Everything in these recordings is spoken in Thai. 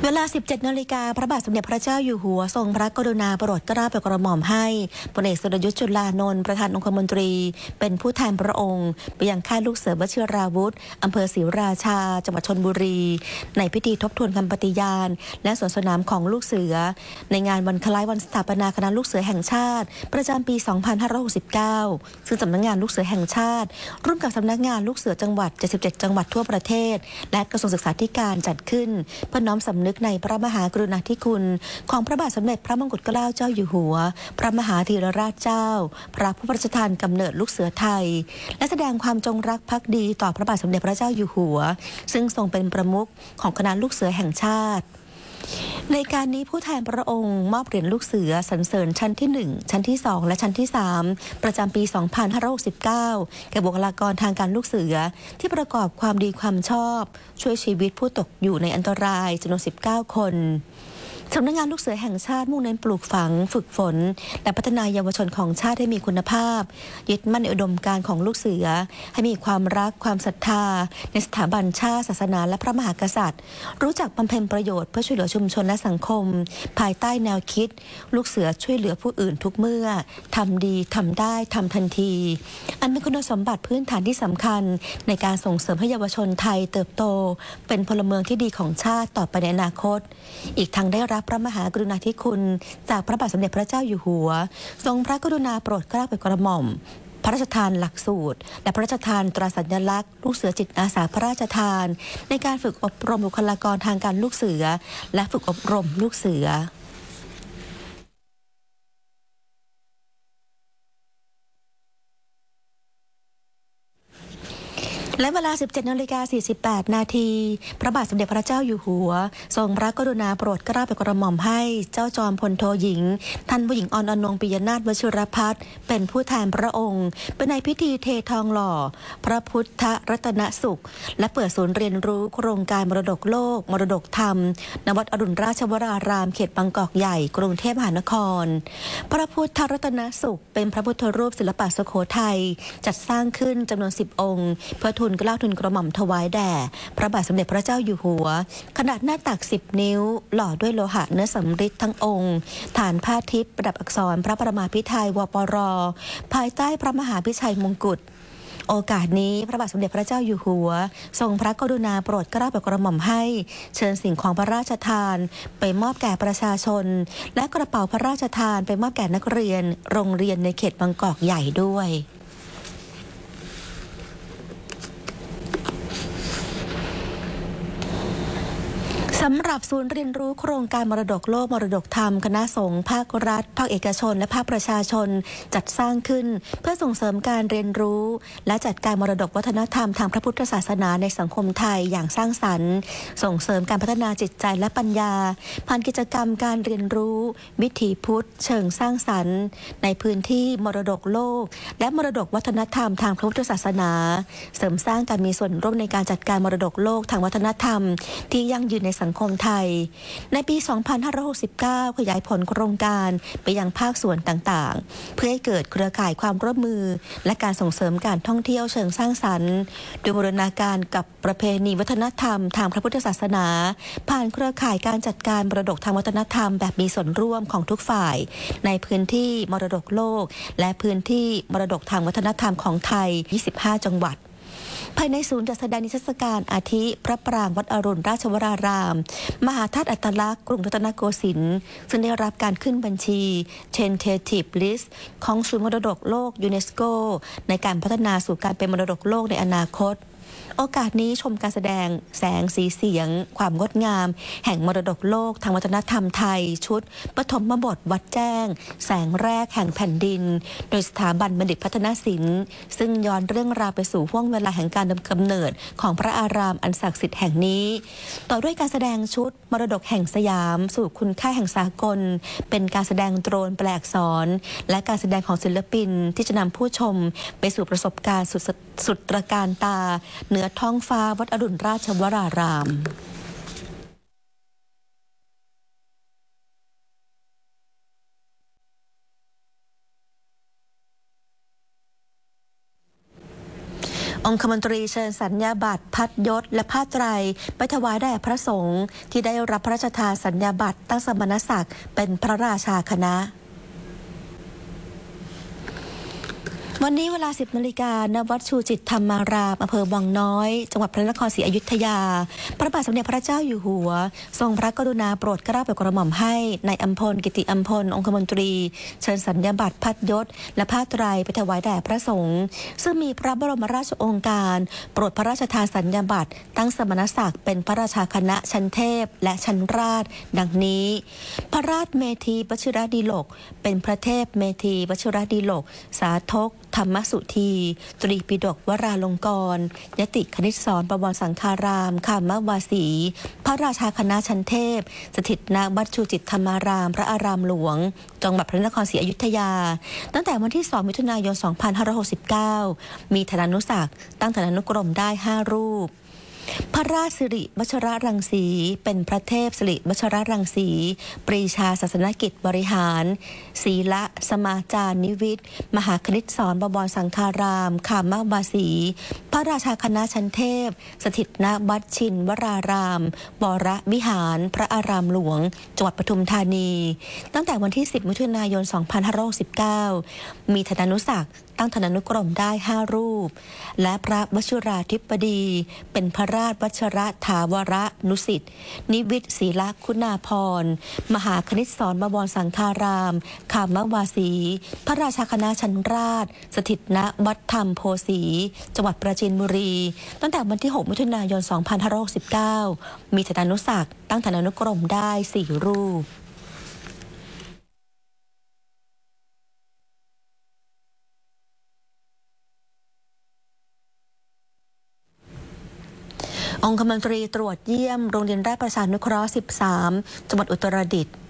เวลา 17 นาฬิกาพระบาทสมเด็จพระเจ้าอยู่หัวทรงพระกรุณาโปรดเกล้าโปรดกระหม่อมให้พลเอกสุรยุทธจุลานนท์ประธานองคมนตรีเป็นผู้แทนพระองค์ไปยังค่ายลูกเสือวชิราวุธอำเภอศรีราชาจังหวัดชลบุรีในพิธีทบทวนคำปฏิญาณและสวนสนามของลูกเสือในงานวันคล้ายวันสถาปนาคณะลูกเสือแห่งชาติประจำปี 2569 ซึ่งสำนักงานลูกเสือแห่งชาติร่วมกับสำนักงานลูกเสือจังหวัด 77 จังหวัดทั่วประเทศและกระทรวงศึกษาธิการจัดขึ้นเพื่อน้อมสำนึกในพระมหากรุณาธิคุณของพระบาทสมเด็จพระมงกุฎเกล้าเจ้าอยู่หัวพระมหาธีรราชเจ้าพระผู้พระราชทานกำเนิดลูกเสือไทยและแสดงความจงรักภักดีต่อพระบาทสมเด็จพระเจ้าอยู่หัวซึ่งทรงเป็นประมุขของคณะลูกเสือแห่งชาติในการนี้ผู้แทนพระองค์มอบเหรียญลูกเสือสรรเสริญชั้นที่1ชั้นที่2และชั้นที่3ประจำปี 2569 แก่บุคลากรทางการลูกเสือที่ประกอบความดีความชอบช่วยชีวิตผู้ตกอยู่ในอันตรายจำนวน19 คนสำนักงานลูกเสือแห่งชาติมุ่งเน้นปลูกฝังฝึกฝนและพัฒนาเยาวชนของชาติให้มีคุณภาพยึดมั่นในอุดมการณ์ของลูกเสือให้มีความรักความศรัทธาในสถาบันชาติศาสนาและพระมหากษัตริย์รู้จักบำเพ็ญประโยชน์เพื่อช่วยเหลือชุมชนและสังคมภายใต้แนวคิดลูกเสือช่วยเหลือผู้อื่นทุกเมื่อทำดีทำได้ทำทันทีอันเป็นคุณสมบัติพื้นฐานที่สำคัญในการส่งเสริมให้เยาวชนไทยเติบโตเป็นพลเมืองที่ดีของชาติต่อไปในอนาคตอีกทั้งได้รับพระมหากรุณาธิคุณจากพระบาทสมเด็จพระเจ้าอยู่หัวทรงพระกรุณาโปรดเกล้าโปรดกระหม่อมพระราชทานหลักสูตรและพระราชทานตราสัญลักษณ์ลูกเสือจิตอาสาพระราชทานในการฝึกอบรมบุคลากรทางการลูกเสือและฝึกอบรมลูกเสือและเวลา 17 นาฬิกา 48 นาทีพระบาทสมเด็จพระเจ้าอยู่หัวทรงพระกรุณาโปรดเกล้าโปรดกระหม่อมให้เจ้าจอมพลโทหญิงท่านผู้หญิงออนอนงปิยนาถวชิรพัฒน์เป็นผู้แทนพระองค์เป็นในพิธีเททองหล่อพระพุทธรัตนสุขและเปิดศูนย์เรียนรู้โครงการมรดกโลกมรดกธรรมณวัดอรุณราชวรารามเขตบางกอกใหญ่กรุงเทพมหานครพระพุทธรัตนสุขเป็นพระพุทธรูปศิลปะสุโขทัยจัดสร้างขึ้นจำนวน10 องค์เพื่อทุนเกล้าทุนกระหม่อมถวายแด่พระบาทสมเด็จพระเจ้าอยู่หัวขนาดหน้าตัก10 นิ้วหล่อด้วยโลหะเนื้อสำริดทั้งองค์ฐานผ้าทิพย์ประดับอักษรพระประมาพิไทยวปรภายใต้พระมหาพิชัยมงกุฎโอกาสนี้พระบาทสมเด็จพระเจ้าอยู่หัวทรงพระกรุณาโปรดเกล้าโปรดกระหม่อมให้เชิญสิ่งของพระราชทานไปมอบแก่ประชาชนและกระเป๋าพระราชทานไปมอบแก่นักเรียนโรงเรียนในเขตบางกอกใหญ่ด้วยสำหรับศูนย์เรียนรู้โครงการมรดกโลกมรดกธรรมคณะสงฆ์ภาครัฐภาคเอกชนและภาคประชาชนจัดสร้างขึ้นเพื่อส่งเสริมการเรียนรู้และจัดการมรดกวัฒนธรรมทางพระพุทธศาสนาในสังคมไทยอย่างสร้างสรรค์ส่งเสริมการพัฒนาจิตใจและปัญญาผ่านกิจกรรมการเรียนรู้วิถีพุทธเชิงสร้างสรรค์ในพื้นที่มรดกโลกและมรดกวัฒนธรรมทางพระพุทธศาสนาเสริมสร้างการมีส่วนร่วมในการจัดการมรดกโลกทางวัฒนธรรมที่ยั่งยืนในสังคมไทยในปี 2569 ขยายผลโครงการไปยังภาคส่วนต่างๆเพื่อให้เกิดเครือข่ายความร่วมมือและการส่งเสริมการท่องเที่ยวเชิงสร้างสรรค์โดยบูรณาการกับประเพณีวัฒนธรรมทางพระพุทธศาสนาผ่านเครือข่ายการจัดการมรดกทางวัฒนธรรมแบบมีส่วนร่วมของทุกฝ่ายในพื้นที่มรดกโลกและพื้นที่มรดกทางวัฒนธรรมของไทย 25 จังหวัดภายในศูนย์จัดแสดงนิทรรศการอาทิพระปรางวัดอรุณราชวรารามมหาธาตุอัตลักษณ์กรุงรัตนโกสินทร์ซึ่งได้รับการขึ้นบัญชี Tentative List ของศูนย์มรดกโลกยูเนสโกในการพัฒนาสู่การเป็นมรดกโลกในอนาคตโอกาสนี้ชมการแสดงแสงสีเสียงความงดงามแห่งมรดกโลกทางวัฒนธรรมไทยชุดปฐมบทวัดแจ้งแสงแรกแห่งแผ่นดินโดยสถาบันบัณฑิตพัฒนศิลป์ซึ่งย้อนเรื่องราวไปสู่ห้วงเวลาแห่งการกำเนิดของพระอารามอันศักดิ์สิทธิ์แห่งนี้ต่อด้วยการแสดงชุดมรดกแห่งสยามสู่คุณค่าแห่งสากลเป็นการแสดงโดรนแปลอักษรและการแสดงของศิลปินที่จะนำผู้ชมไปสู่ประสบการณ์สุดตระการตาเหนือท้องฟ้าวัดอรุณราชวราราม วองคมนตรีเชิญสัญญาบัตรพัดยศและผ้าไตรไปถวายแด่พระสงฆ์ที่ได้รับพระราชทานสัญญาบัตรตั้งสมณศักดิ์เป็นพระราชาคณะวันนี้เวลา 10 นาฬิกาณวัดชูจิตธรรมารามอำเภอวังน้อยจังหวัดพระนครศรีอยุธยาพระบาทสมเด็จพระเจ้าอยู่หัวทรงพระกรุณาโปรดเกล้าโปรดกระหม่อมให้นายอัมพลกิติอัมพลองคมนตรีเชิญสัญญาบัตรพัดยศและผ้าไตรไปถวายแด่พระสงฆ์ซึ่งมีพระบรมราชโองการโปรดพระราชทานสัญญาบัตรตั้งสมณศักดิ์เป็นพระราชาคณะชั้นเทพและชั้นราชดังนี้พระราชเมธีวชิรดีโลกเป็นพระเทพเมธีวชิรดีโลกสาธกธรรมสุธีตรีปิฎกวราลงกรณ์ยติคณิตศรประวรสังฆารามคามวาสีพระราชาคณะชั้นเทพสถิตณวัดชูจิตธรรมารามพระอารามหลวงจังหวัดพระนครศรีอยุธยาตั้งแต่วันที่ 2 มิถุนายน 2569 มีฐานุศักดิ์ตั้งฐานุกรมได้ 5 รูปพระราชสิริวชรรังสีเป็นพระเทพสิริวชรรังสีปรีชาศาสนกิจบริหารศีละสมาจารนิวิทย์มหาคณิตศรบวรสังฆารามคามวาสีพระราชาคณะชั้นเทพสถิตณวัดชินวรารามวรวิหารพระอารามหลวงจังหวัดปทุมธานีตั้งแต่วันที่ 10 มิถุนายน 2519 มีฐานุศักดิ์ตั้งฐานุกรมได้ 5 รูปและพระวชิราธิบดีเป็นพระราชวชรถาวรนุสิทธิ์นิวิทย์ศรีละคุณาภรณ์มหาคณิตศรบวรสังฆารามคามวาสีพระราชาคณะชั้นราชสถิตณวัดธรรมโพสีจังหวัดปราจีนบุรีตั้งแต่วันที่ 6 มิถุนายน 2569 มีฐานุศักดิ์ตั้งฐานุกรมได้ 4 รูปองคมนตรีตรวจเยี่ยมโรงเรียนราชประชานุเคราะห์ 13 จังหวัดอุตรดิตถ์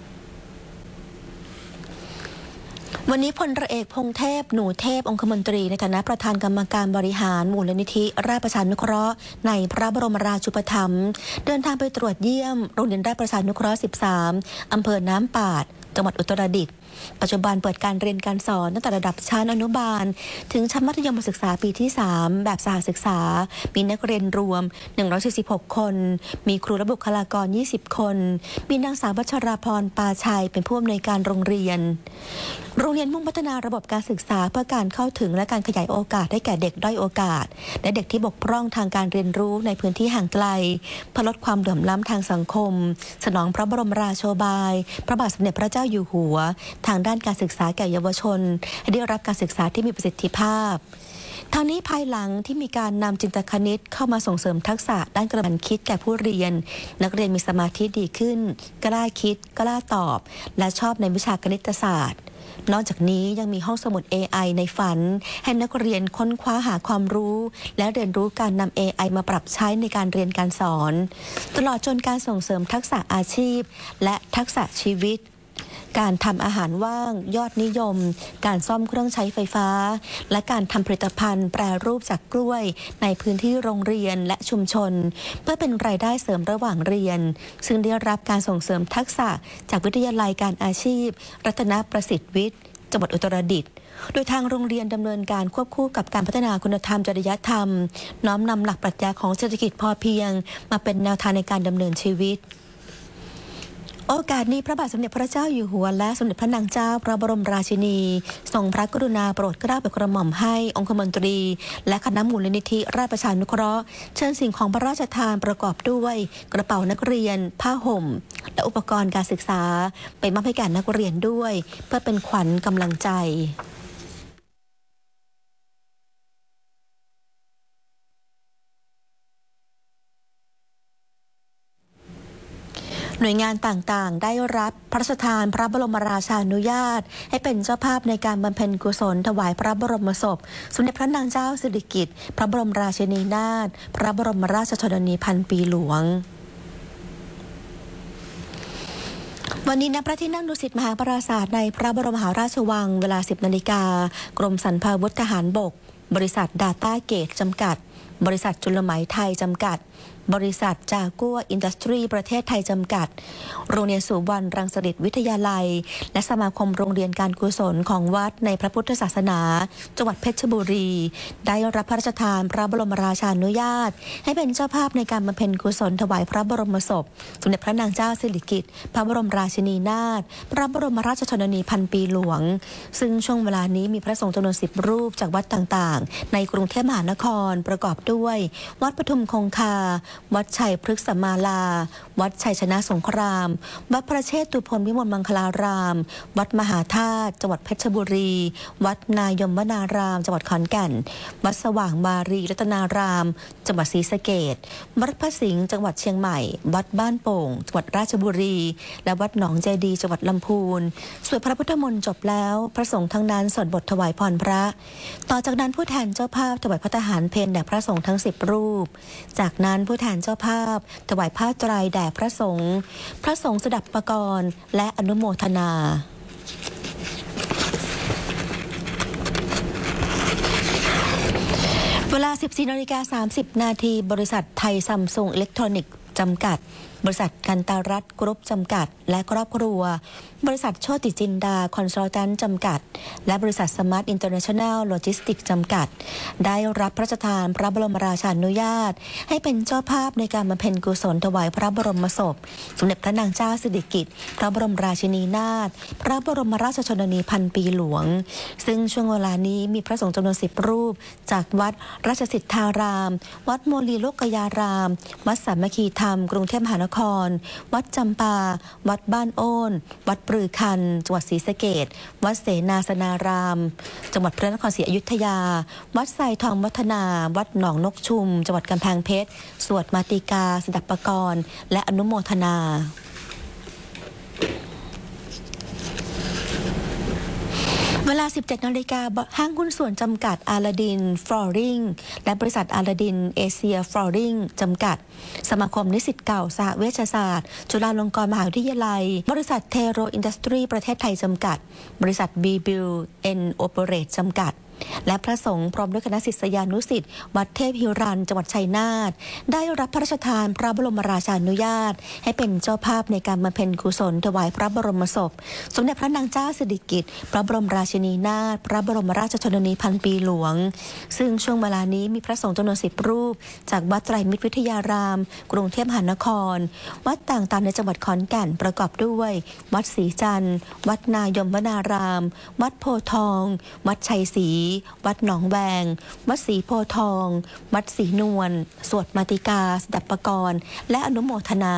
วันนี้พลเอกพงษ์เทพหนูเทพองคมนตรีในฐานะประธานกรรมการบริหารมูลนิธิราชประชานุเคราะห์ในพระบรมราชูปถัมภ์เดินทางไปตรวจเยี่ยมโรงเรียนราชประชานุเคราะห์ 13 อำเภอน้ำปาดจังหวัดอุตรดิตถ์ปัจจุบันเปิดการเรียนการสอนตั้งแต่ระดับชั้นอนุบาลถึงชั้นมัธยมศึกษาปีที่ 3 แบบสหศึกษามีนักเรียนรวม 146 คนมีครูและบุคลากร 20 คนมีนางสาววัชราพรปาชัยเป็นผู้อำนวยการโรงเรียนมุ่งพัฒนาระบบการศึกษาเพื่อการเข้าถึงและการขยายโอกาสให้แก่เด็กด้อยโอกาสและเด็กที่บกพร่องทางการเรียนรู้ในพื้นที่ห่างไกลเพื่อลดความเหลื่อมล้ำทางสังคมสนองพระบรมราโชบายพระบาทสมเด็จพระเจ้าอยู่หัวทางด้านการศึกษาแก่เยาวชนให้ได้รับการศึกษาที่มีประสิทธิภาพทางนี้ภายหลังที่มีการนำจินตคณิตเข้ามาส่งเสริมทักษะด้านกระบวนการคิดแก่ผู้เรียนนักเรียนมีสมาธิดีขึ้นกล้าคิดกล้าตอบและชอบในวิชาคณิตศาสตร์นอกจากนี้ยังมีห้องสมุด AI ในฝันให้นักเรียนค้นคว้าหาความรู้และเรียนรู้การนำ AI มาปรับใช้ในการเรียนการสอนตลอดจนการส่งเสริมทักษะอาชีพและทักษะชีวิตการทำอาหารว่างยอดนิยมการซ่อมเครื่องใช้ไฟฟ้าและการทำผลิตภัณฑ์แปรรูปจากกล้วยในพื้นที่โรงเรียนและชุมชนเพื่อเป็นรายได้เสริมระหว่างเรียนซึ่งได้รับการส่งเสริมทักษะจากวิทยาลัยการอาชีพรัตนประสิทธิ์วิทย์จังหวัดอุตรดิตถ์โดยทางโรงเรียนดำเนินการควบคู่กับการพัฒนาคุณธรรมจริยธรรมน้อมนำหลักปรัชญาของเศรษฐกิจพอเพียงมาเป็นแนวทางในการดำเนินชีวิตโอกาสนี้พระบาทสมเด็จพระเจ้าอยู่หัวและสมเด็จพระนางเจ้าพระบรมราชินีทรงพระกรุณาโปรดเกล้าโปรดกระหม่อมให้องคมนตรีและคณะมูลนิธิราชประชานุเคราะห์เชิญสิ่งของพระราชทานประกอบด้วยกระเป๋านักเรียนผ้าห่มและอุปกรณ์การศึกษาไปมอบให้แก่นักเรียนด้วยเพื่อเป็นขวัญกำลังใจหน่วยงานต่างๆได้รับพระราชทานพระบรมราชานุญาตให้เป็นเจ้าภาพในการบำเพ็ญกุศลถวายพระบรมศพสมเด็จพระนางเจ้าสิริกิติ์พระบรมราชินีนาถพระบรมราชชนนีพันปีหลวงวันนี้ณพระที่นั่งดุสิตมหาปราสาทในพระบรมมหาราชวังเวลา 10 นาฬิกากรมสรรพาวุธทหารบกบริษัทดาต้าเกตจำกัดบริษัทจุลไหมไทยจำกัดบริษัทจากัวอินดัสทรีประเทศไทยจำกัดโรงเรียนสุวรรณรังสฤษฎิวิทยาลัยและสมาคมโรงเรียนการกุศลของวัดในพระพุทธศาสนาจังหวัดเพชรบุรีได้รับพระราชทานพระบรมราชานุญาตให้เป็นเจ้าภาพในการบำเพ็ญกุศลถวายพระบรมศพสมเด็จพระนางเจ้าสิริกิติ์พระบรมราชินีนาถพระบรมราชชนนีพันปีหลวงซึ่งช่วงเวลานี้มีพระสงฆ์จำนวน10 รูปจากวัดต่างๆในกรุงเทพมหานครประกอบด้วยวัดปทุมคงคาวัดชัยพฤกษมาลาวัดชัยชนะสงครามวัดพระเชตุพนวิมลมังคลารามวัดมหาธาตุจังหวัดเพชรบุรีวัดนายมวนารามจังหวัดขอนแก่นวัดสว่างมารีรัตนารามจังหวัดศรีสะเกษวัดพระสิงห์จังหวัดเชียงใหม่วัดบ้านโป่งจังหวัดราชบุรีและวัดหนองเจดีจังหวัดลำพูนสวดพระพุทธมนต์จบแล้วพระสงฆ์ทั้งนั้นสวดบทถวายพรพระต่อจากนั้นผู้แทนเจ้าภาพถวายพระทหารเพลแด่พระสงฆ์ทั้ง10 รูปจากนั้นผู้แทนเจ้าภาพถวายผ้าไตรแด่พระสงฆ์สดับปกรณ์และอนุโมทนาเวลา 14:30 น.บริษัทไทยซัมซุงอิเล็กทรอนิกส์จำกัดบริษัทกันตารัฐกรุ๊ปจำกัดและครอบครัวบริษัทโชติจินดาคอนซัลแทนท์จำกัดและบริษัทสมาร์ทอินเตอร์เนชั่นแนลโลจิสติกส์จำกัดได้รับพระราชทานพระบรมราชานุญาตให้เป็นเจ้าภาพในการบำเพ็ญกุศลถวายพระบรมศพสมเด็จพระนางเจ้าสิริกิติ์พระบรมราชินีนาถพระบรมราชชนนีพันปีหลวงซึ่งช่วงเวลานี้มีพระสงฆ์จำนวน10 รูปจากวัดราชสิทธารามวัดโมลีโลกยารามวัดสามัคคีธรรมกรุงเทพมหานครวัดจำปาวัดบ้านโอนวัดปรือคันจังหวัดศรีสะเกษวัดเสนาสนารามจังหวัดพระนครศรีอยุธยาวัดไซทองวัฒนาวัดหนองนกชุมจังหวัดกำแพงเพชรสวดมาติกาสดับปกรณ์และอนุโมทนาเวลา 17 นาฬิกาห้างหุ้นส่วนจำกัดอาลาดินฟลอริงและบริษัทอาลาดินเอเชียฟลอริงจำกัดสมาคมนิสิตเก่าสหเวชศาสตร์จุฬาลงกรณ์มหาวิทยาลัยบริษัทเทโรอินดัสทรีประเทศไทยจำกัดบริษัทบีบิลเอ็นโอเปเรตจำกัดและพระสงฆ์พร้อมด้วยคณะศิษยานุศิษย์วัดเทพหิรันจังหวัดชัยนาทได้รับพระราชทานพระบรมราชานุญาตให้เป็นเจ้าภาพในการบำเพ็ญกุศลถวายพระบรมศพสมเด็จพระนางเจ้าสิริกิติ์พระบรมราชินีนาถพระบรมราชชนนีพันปีหลวงซึ่งช่วงเวลานี้มีพระสงฆ์จำนวน10 รูปจากวัดไตรมิตรวิทยารามกรุงเทพมหานครวัดต่างๆในจังหวัดขอนแก่นประกอบด้วยวัดศรีจันทร์วัดนายมวนารามวัดโพธิ์ทองวัดชัยศรีวัดหนองแวงวัดศรีโพธิ์ทองวัดศรีนวลสวดมาติกาสดับปกรณ์และอนุโมทนา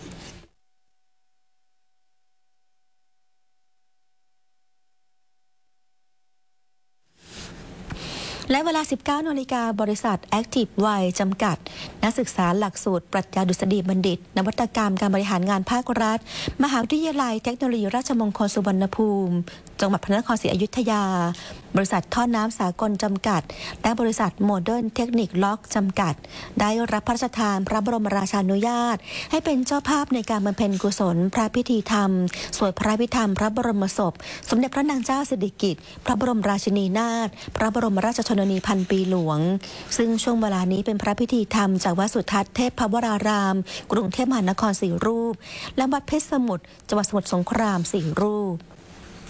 และเวลา 19 นาฬิกาบริษัท Active Y จำกัดนักศึกษาหลักสูตรปรัชญาดุษฎีบัณฑิตนวัตกรรมการบริหารงานภาครัฐมหาวิทยาลัยเทคโนโลยีราชมงคลสุวรรณภูมิจังหวัดพระนครศรีอยุธยาบริษัทท่อน้ำสากลจำกัดและบริษัทโมเดิร์นเทคนิคล็อกจำกัดได้รับพระราชทานพระบรมราชานุญาตให้เป็นเจ้าภาพในการบำเพ็ญกุศลพระพิธีธรรมสวดพระพิธรรมพระบรมศพสมเด็จพระนางเจ้าสิริกิติ์พระบรมราชินีนาถพระบรมราชชนนีพันปีหลวงซึ่งช่วงเวลานี้เป็นพระพิธีธรรมจากวัดสุทัศน์เทพวรารามกรุงเทพมหานคร4 รูปและวัดเพชรสมุทรจังหวัดสมุทรสงคราม4 รูป